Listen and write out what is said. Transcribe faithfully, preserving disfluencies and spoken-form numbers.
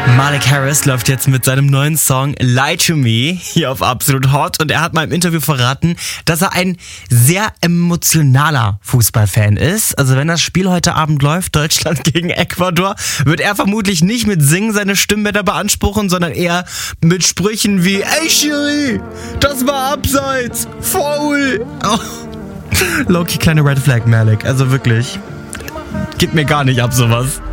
Malik Harris läuft jetzt mit seinem neuen Song Lie to Me hier auf Absolut Hot und er hat mal im Interview verraten, dass er ein sehr emotionaler Fußballfan ist. Also wenn das Spiel heute Abend läuft, Deutschland gegen Ecuador, wird er vermutlich nicht mit Singen seine Stimmbänder beanspruchen, sondern eher mit Sprüchen wie Ey Schiri, das war Abseits, Foul. Oh. Low-key kleine Red Flag, Malik, also wirklich, geht mir gar nicht ab sowas.